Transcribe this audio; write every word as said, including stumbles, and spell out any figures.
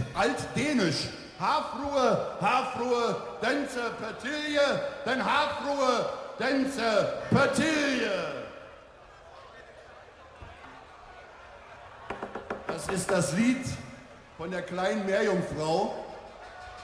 Altdänisch. Hafruhe, Hafruhe, Denze, Pertilje, denn Hafruhe, Denze, Pertilje. Das ist das Lied von der kleinen Meerjungfrau,